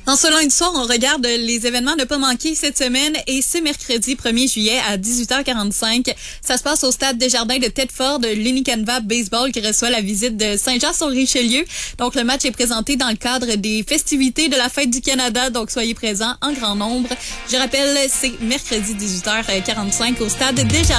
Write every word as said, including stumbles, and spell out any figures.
En ce lundi soir, on regarde les événements à ne pas manquer cette semaine et ce mercredi premier juillet à dix-huit heures quarante-cinq. Ça se passe au stade Desjardins de Thetford, l'Unicanva Baseball qui reçoit la visite de Saint-Jean-sur-Richelieu. Donc, le match est présenté dans le cadre des festivités de la Fête du Canada. Donc, soyez présents en grand nombre. Je rappelle, c'est mercredi dix-huit heures quarante-cinq au stade Desjardins.